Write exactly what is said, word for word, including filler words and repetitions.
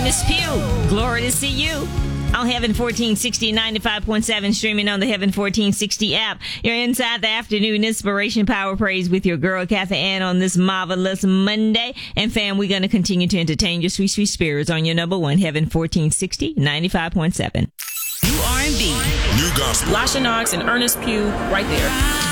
Ernest Pugh, glory to see you. On Heaven fourteen sixty, ninety-five point seven, streaming on the Heaven fourteen sixty app. You're inside the afternoon inspiration, power, praise with your girl, Kathy Ann, on this marvelous Monday. And fam, we're going to continue to entertain your sweet, sweet spirits on your number one, Heaven fourteen sixty, ninety-five point seven. New R and B. New gospel. Lasha Knox and Ernest Pugh right there.